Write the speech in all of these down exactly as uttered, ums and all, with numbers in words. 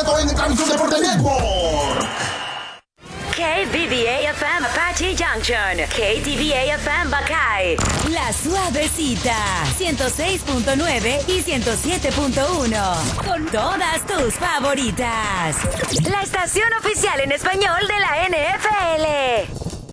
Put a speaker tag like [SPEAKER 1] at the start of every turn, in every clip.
[SPEAKER 1] completo en Cartoon Deporte Network.
[SPEAKER 2] K B B A F M Apache Junction, K T V A F M Bacay, La Suavecita, ciento seis punto nueve y ciento siete punto uno, con todas tus favoritas. La estación oficial en español de la N F L.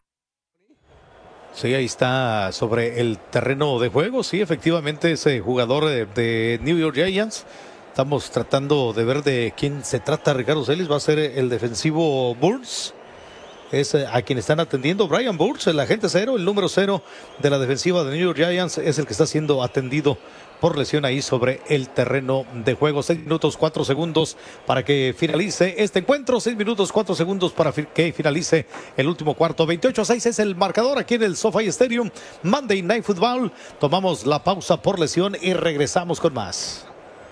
[SPEAKER 3] Sí, ahí está sobre el terreno de juego. Sí, efectivamente, ese jugador de, de New York Giants. Estamos tratando de ver de quién se trata. Ricardo Celis va a ser el defensivo Burns. Es a quien están atendiendo. Brian Burns, el agente cero, el número cero de la defensiva de New York Giants, es el que está siendo atendido por lesión ahí sobre el terreno de juego. Seis minutos, cuatro segundos para que finalice este encuentro. Seis minutos, cuatro segundos para que finalice el último cuarto. veintiocho a seis es el marcador aquí en el SoFi Stadium. Monday Night Football. Tomamos la pausa por lesión y regresamos con más.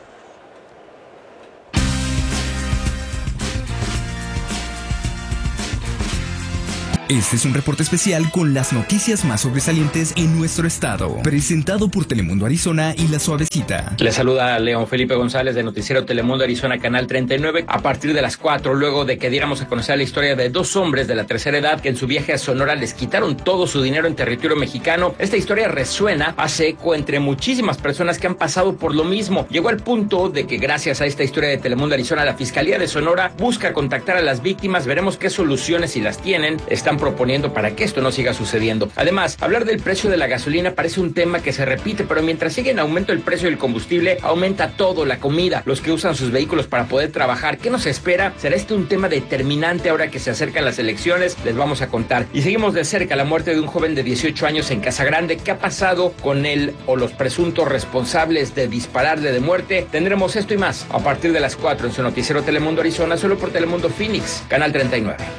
[SPEAKER 4] Este es un reporte especial con las noticias más sobresalientes en nuestro estado, presentado por Telemundo Arizona y La Suavecita.
[SPEAKER 5] Le saluda León Felipe González de Noticiero Telemundo Arizona, Canal treinta y nueve. A partir de las cuatro, luego de que diéramos a conocer la historia de dos hombres de la tercera edad que en su viaje a Sonora les quitaron todo su dinero en territorio mexicano, esta historia resuena, hace eco entre muchísimas personas que han pasado por lo mismo. Llegó al punto de que gracias a esta historia de Telemundo Arizona, la Fiscalía de Sonora busca contactar a las víctimas. Veremos qué soluciones, si las tienen, están proponiendo para que esto no siga sucediendo. Además, hablar del precio de la gasolina parece un tema que se repite, pero mientras sigue en aumento el precio del combustible, aumenta todo, la comida, los que usan sus vehículos para poder trabajar. ¿Qué nos espera? ¿Será este un tema determinante ahora que se acercan las elecciones? Les vamos a contar. Y seguimos de cerca la muerte de un joven de dieciocho años en Casa Grande. ¿Qué ha pasado con él o los presuntos responsables de dispararle de muerte? Tendremos esto y más a partir de las cuatro en su noticiero Telemundo Arizona, solo por Telemundo Phoenix, Canal treinta y nueve.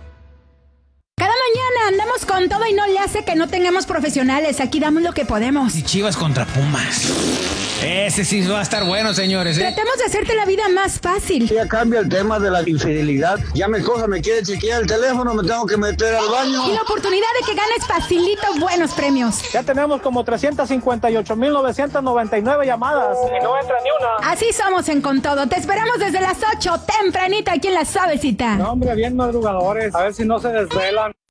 [SPEAKER 6] Andamos con todo y no le hace que no tengamos profesionales. Aquí damos lo que podemos.
[SPEAKER 7] Y Chivas contra Pumas. Ese sí va a estar bueno, señores, ¿eh?
[SPEAKER 6] Tratemos de hacerte la vida más fácil.
[SPEAKER 8] Ya cambia el tema de la infidelidad. Ya mi esposa me quiere chequear el teléfono, me tengo que meter al baño.
[SPEAKER 6] Y la oportunidad de que ganes facilito buenos premios.
[SPEAKER 9] Ya tenemos como trescientos cincuenta y ocho mil novecientos noventa y nueve llamadas. Y no entra ni una.
[SPEAKER 6] Así somos en Con Todo. Te esperamos desde las ocho, tempranito aquí en La Suavecita.
[SPEAKER 9] No, hombre, bien madrugadores. A ver si no se desvelan.